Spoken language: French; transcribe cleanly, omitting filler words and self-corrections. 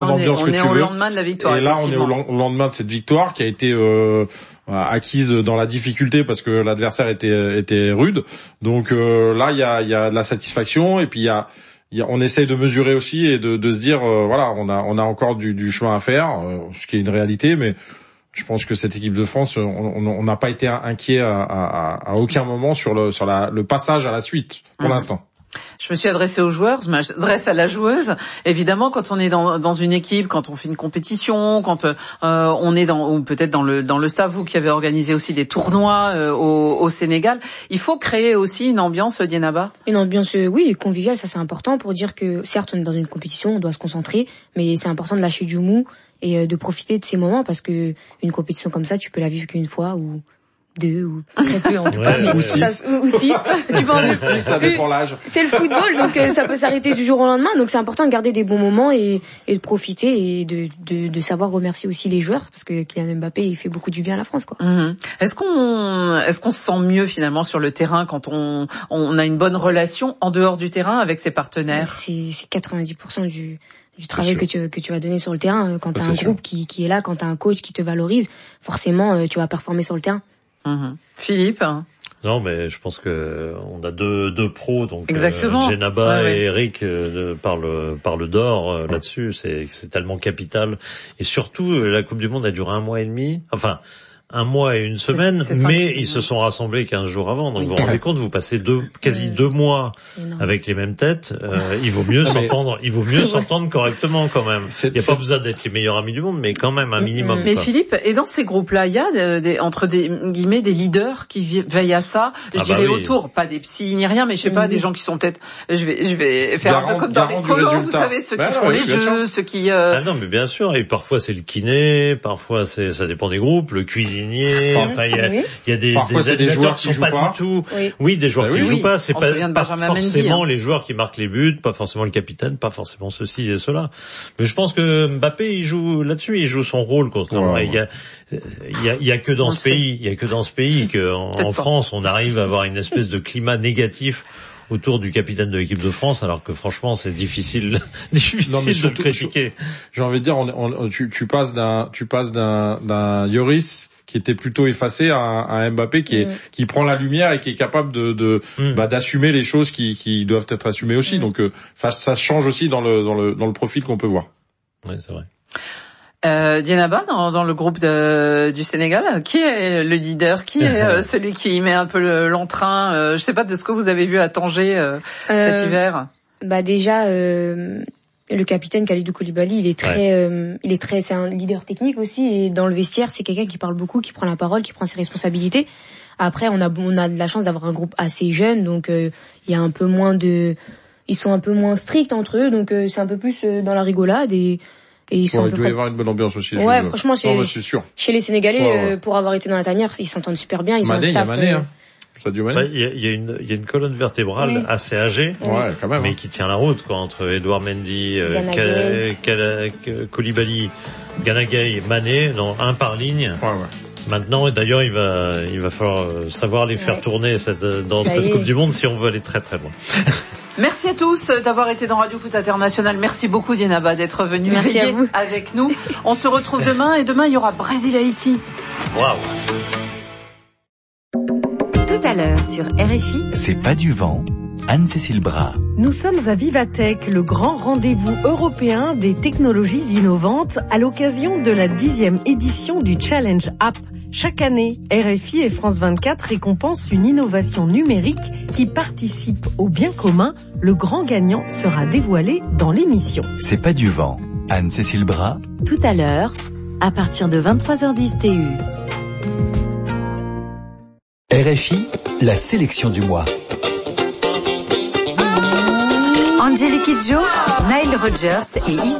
On est au lendemain de la victoire. Et là, on est au lendemain de cette victoire qui a été acquise dans la difficulté parce que l'adversaire était rude. Donc là, il y a de la satisfaction et puis on essaye de mesurer aussi et de se dire voilà, on a encore du chemin à faire, ce qui est une réalité, mais je pense que cette équipe de France, on n'a pas été inquiet à aucun moment sur le passage à la suite pour l'instant. Je me suis adressée aux joueurs, je m'adresse à la joueuse. Évidemment, quand on est dans une équipe, quand on fait une compétition, quand on est ou peut-être dans le staff, vous qui avez organisé aussi des tournois au Sénégal, il faut créer aussi une ambiance, Dienaba. Une ambiance, oui, conviviale, ça c'est important pour dire que certes on est dans une compétition, on doit se concentrer, mais c'est important de lâcher du mou et de profiter de ces moments parce que une compétition comme ça, tu peux la vivre qu'une fois ou deux ou très peu en tout cas, mais ou six. Ou six. Tu peux en vivre. Ça dépend l'âge. C'est le football, donc ça peut s'arrêter du jour au lendemain. Donc c'est important de garder des bons moments et de profiter et de savoir remercier aussi les joueurs parce que Kylian Mbappé il fait beaucoup du bien à la France, quoi. Est-ce qu'on se sent mieux finalement sur le terrain quand on a une bonne relation en dehors du terrain avec ses partenaires? C'est 90% du travail que tu vas donner sur le terrain. Quand t'as un groupe qui est là, quand t'as un coach qui te valorise, forcément tu vas performer sur le terrain. Philippe? Non, mais je pense que on a deux pros, donc Dienaba et Eric parlent d'or là-dessus. C'est tellement capital. Et surtout, la Coupe du Monde a duré 1 mois et demi. Enfin, 1 mois et une semaine, mais ils se sont rassemblés 15 jours avant. Donc vous vous rendez compte, vous passez quasi 2 mois avec les mêmes têtes. Il vaut mieux s'entendre. Il vaut mieux s'entendre correctement quand même. Il n'y a pas besoin d'être les meilleurs amis du monde, mais quand même un minimum. Mais Philippe, et dans ces groupes-là, il y a entre des guillemets des leaders qui veillent à ça. Je dirais autour, pas des psys ni rien, mais je sais pas, des gens qui sont peut-être. Je vais faire un peu comme dans les colos, vous savez, ceux qui font les jeux, ceux qui. Non, mais bien sûr. Et parfois c'est le kiné, parfois ça dépend des groupes, le cuisinier. Enfin, il y a des animateurs qui sont pas du tout. Oui, des joueurs qui jouent pas. C'est pas forcément les joueurs qui marquent les buts, pas forcément le capitaine, pas forcément ceci et cela. Mais je pense que Mbappé, il joue là-dessus, il joue son rôle contrairement. Il y a que dans ce pays, que en France, on arrive à avoir une espèce de climat négatif autour du capitaine de l'équipe de France, alors que franchement c'est difficile de le critiquer. J'ai envie de dire, tu passes d'un Lloris qui était plutôt effacé à un Mbappé qui prend la lumière et qui est capable d'assumer les choses qui doivent être assumées aussi. Donc ça change aussi dans le profil qu'on peut voir. Ouais, c'est vrai. Dienaba, dans le groupe du Sénégal, qui est le leader, qui est celui qui met un peu l'entrain, je sais pas de ce que vous avez vu à Tanger cet hiver. Déjà le capitaine Kalidou Koulibaly, il est très, c'est un leader technique aussi, et dans le vestiaire, c'est quelqu'un qui parle beaucoup, qui prend la parole, qui prend ses responsabilités. Après, on a de la chance d'avoir un groupe assez jeune, donc il y a un peu moins ils sont un peu moins stricts entre eux, donc c'est un peu plus dans la rigolade et ils sont il doit y avoir une bonne ambiance aussi. Ouais, franchement, c'est sûr. Chez les Sénégalais, pour avoir été dans la tanière, ils s'entendent super bien, ils ont un staff. Il y a une colonne vertébrale assez âgée, quand même, mais qui tient la route, quoi, entre Edouard Mendy, Koulibaly, Gana Gueye, Mané, un par ligne. Maintenant, et d'ailleurs, il va falloir savoir les faire tourner dans cette Coupe du Monde si on veut aller très très loin. Merci à tous d'avoir été dans Radio Foot International. Merci beaucoup Dienaba d'être venu avec nous. On se retrouve demain, et demain il y aura Brésil-Haïti. Waouh. Tout à l'heure sur RFI. C'est pas du vent. Anne-Cécile Bras. Nous sommes à Vivatech, le grand rendez-vous européen des technologies innovantes à l'occasion de la 10e édition du Challenge App. Chaque année, RFI et France 24 récompensent une innovation numérique qui participe au bien commun. Le grand gagnant sera dévoilé dans l'émission. C'est pas du vent. Anne-Cécile Bras. Tout à l'heure, à partir de 23h10 TU. RFI, la sélection du mois. Angélique Kidjo, Nile Rodgers et Izzy